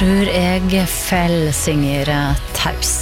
Tror jeg fell, synger Taus.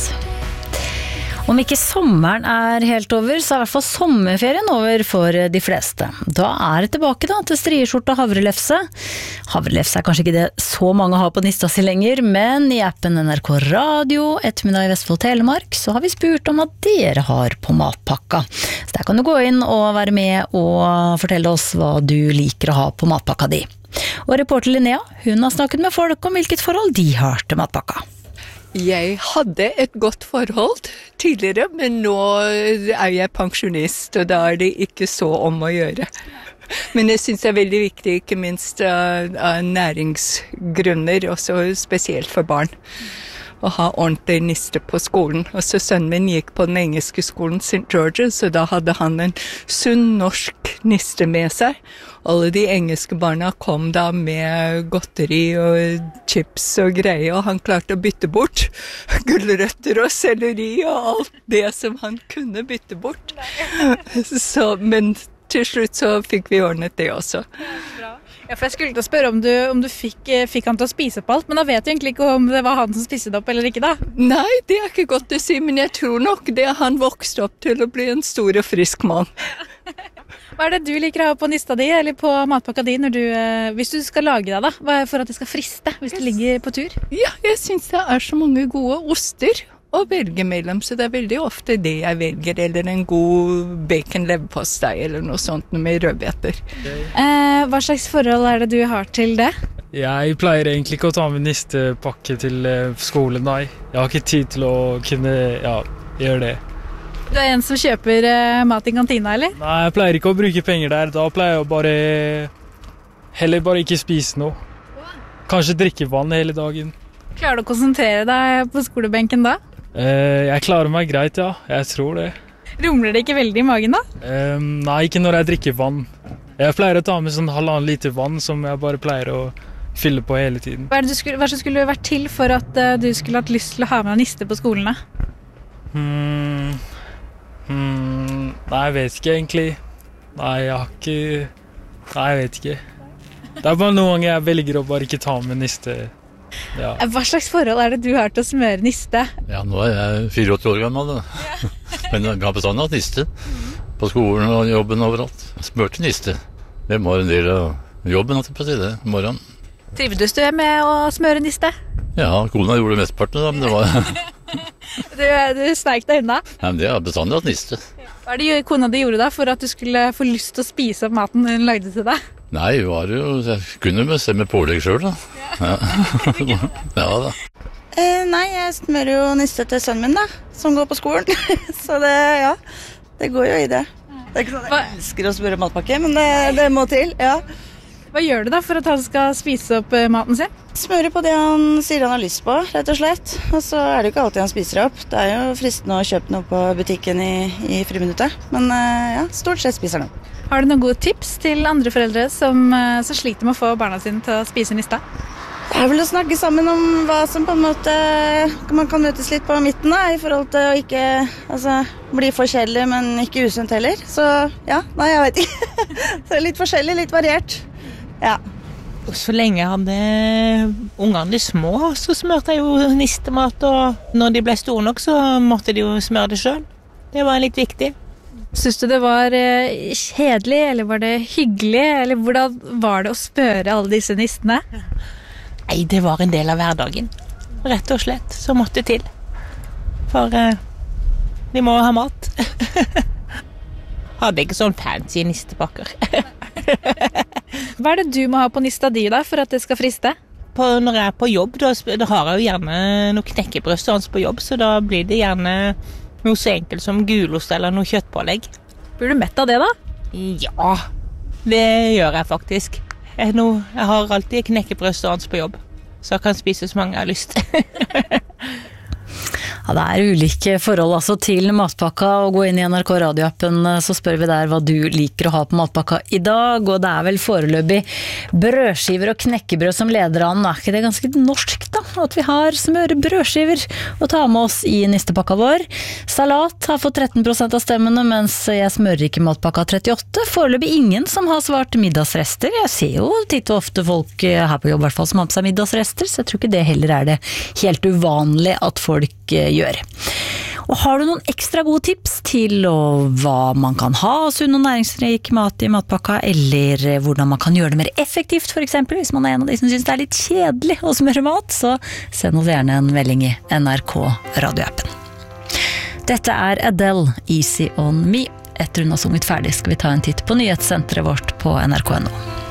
Om ikke sommeren helt over, så i hvert fall sommerferien over for de fleste. Da det tilbake til strieskjorte og havrelefse. Havrelefse kanskje ikke det så mange har på nista si lenger, men i appen NRK Radio, Ettermiddag i Vestfold Telemark, så har vi spurt om hva dere har på matpakka. Så der kan du gå inn og være med og fortelle oss hva du liker å ha på matpakka di. Og reporter Linnea, hun har snakket med folk om hvilket forhold de har til matpakka. Jeg hadde et godt forhold tidligere, men nå jeg pensjonist, og da det ikke så om å gjøre. Men jeg synes det veldig viktig, ikke minst av næringsgrunner, også spesielt for barn, å ha ordentlig niste på skolen. Og så sønnen min gikk på den engelske skolen St. George's, så da hadde han en sunn norsk niste med seg. Alle de engelske barna kom da med godteri og chips og greier, og han klarte å bytte bort gulrøtter og selleri og alt det som han kunne bytte bort. Så, men til slutt så fikk vi ordnet det også. Ja, for jeg skulle til å spørre om du fikk han til å spise opp alt, men da vet du egentlig ikke om det var han som spiste det opp eller ikke da. Nei, det ikke godt å si, men jeg tror nok det han vokste opp til å bli en stor og frisk mann. Hva det du liker å ha på nista di, eller på matpakka di, hvis du skal lage deg da? Hva for at det skal friste, hvis du ligger på tur? Ja, jeg synes det så mange gode oster å velge mellom, så det veldig ofte det jeg velger, eller en god bacon-leverpostei, eller noe sånt med rødbeter. Hva slags forhold det du har til det? Jeg pleier egentlig ikke å ta med nistepakke til skolen, nei. Jeg har ikke tid til å kunne gjøre det. Du en som kjøper mat i kantina, eller? Nei, jeg pleier ikke å bruke penger der. Da pleier jeg heller bare ikke spise noe. Kanskje drikke vann hele dagen. Klarer du å konsentrere deg på skolebenken da? Jeg klarer meg greit, ja. Jeg tror det. Rumler det ikke veldig i magen da? Nei, ikke når jeg drikker vann. Jeg pleier å ta med sånn 1,5 liter vann som jeg bare pleier å fylle på hele tiden. Hva som skulle vært til for at du skulle hatt lyst til å ha med niste på skolen da? Nei, jeg vet ikke egentlig. Nei, jeg vet ikke. Det bare noen ganger jeg velger å bare ikke ta med niste. Ja. Hva slags forhold det du har til å smøre niste? Ja, nå jeg 84 år gammel, men jeg har bestandig hatt niste. På skolen og jobben overalt. Smørte niste. Det var en del av jobben, på det, morgenen. Trivdes du med å smøre niste? Ja, kona gjorde det mesteparten, men det var... Du sneik deg unna? Nei, men det har bestandig hatt niste. Hva det kona di gjorde da for at du skulle få lyst til å spise opp maten hun lagde til deg? Nei, jeg kunne bestemme pålegg selv da. Ja. Ja da. Nei, jeg smører jo niste til sønnen min da, som går på skolen. Så det går jo i det. Det ikke sånn at jeg elsker å smøre matpakke, men det må til, ja. Hva gjør du da for at han skal spise opp maten sin? Smører på det han sier han har lyst på, rett og slett. Og så det jo ikke alltid han spiser opp. Det jo fristende å kjøpe noe på butikken i friminuttet. Men stort sett spiser han opp. Har du noen gode tips til andre foreldre som sliter med å få barna sine til å spise nista? Det vel å snakke sammen om hva som på en måte man kan møtes litt på midten da, i forhold til å ikke bli for kjedelig, men ikke usunt heller. Så nei, jeg vet ikke. Så litt forskjellig, litt variert. Ja. Og så lenge jeg hadde ungene små, så smørte jeg jo nistemat, og når de ble store nok, så måtte de jo smøre det selv. Det var litt viktig. Synes du det var kjedelig, eller var det hyggelig, eller hvordan var det å spørre alle disse nistene? Nei, det var en del av hverdagen. Rett og slett, så måtte til. For de må ha mat. Hadde ikke sånn fancy nistepakker. Hva det du må ha på nista di da, for at det skal friste? Når jeg på jobb, da har jeg jo gjerne noe knekkebrød på jobb, så da blir det gjerne noe så enkelt som gulost eller noe kjøttpålegg. Blir du mett av det da? Ja, det gjør jeg faktisk. Jeg har alltid knekkebrød på jobb, så jeg kan spise så mange jeg har lyst. Ja, det ulike forhold altså til matpakka, og gå inn i NRK radioappen så spør vi der hva du liker å ha på matpakka i dag, og det vel foreløpig brødskiver og knekkebrød som leder an. Ikke det ganske norsk da? da, at vi har smørbrødskiver å ta med oss i nistepakka vår. Salat har fått 13% av stemmene, mens jeg smører ikke matpakka 38. Foreløpig ingen som har svart middagsrester. Jeg ser jo titt og ofte folk her på jobb i hvert fall som har på seg middagsrester, så jeg tror ikke det heller er det helt uvanlig at folk gjør. Og har du noen ekstra gode tips til hva man kan ha sunn og næringsrik mat i matpakka, eller hvordan man kan gjøre det mer effektivt, for eksempel, hvis man er en av de som synes det er litt kjedelig å smøre mat, så send oss gjerne en melding i NRK radioappen. Dette er Adele, Easy on Me. Etter hun har sunget ferdig skal vi ta en titt på nyhetssenteret vårt på NRK.no.